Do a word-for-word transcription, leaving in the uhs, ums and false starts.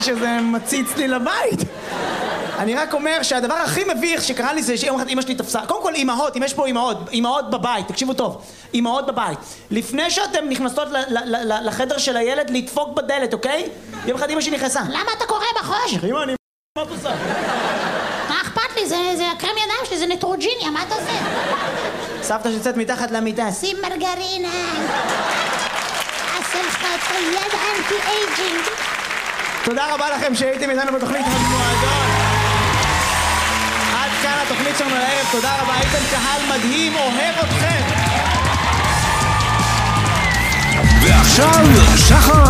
שזה מציץ לי לבית. אני רק אומר שהדבר הכי מביך שקרה לי זה שיום אחד אמא שלי תפסה. קודם כל אמהות, אם יש פה אמהות, אמהות בבית, תקשיבו טוב, אמהות בבית. לפני שאתם נכנסות לחדר של הילד לדפוק בדלת, אוקיי? יום אחד אמא שלי נכנסה. למה אתה קורא בחושך? אמא, אני... מה את עושה? מה אכפת לי? זה הקרם ידיים שלי, זה נטרוג'יניה, מה אתה עושה? סבתא שיצאת מתחת למיטה. שים מרגרינה. עשה לך את היד אנטי-אייג'ינג. תודה רבה לכם שהייתם איתנו בתוכנית המועדון. עד כאן התוכנית שלנו לערב, תודה רבה, הייתם קהל מדהים, אוהב אתכם. ועכשיו שחר